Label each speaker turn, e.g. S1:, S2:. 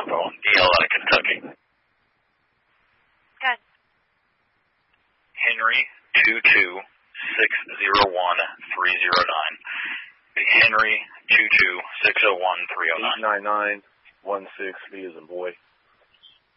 S1: Bravo, DL out of Kentucky.
S2: Good.
S1: Henry 22601-309. Henry 22601-309.
S3: 89916, V as in boy.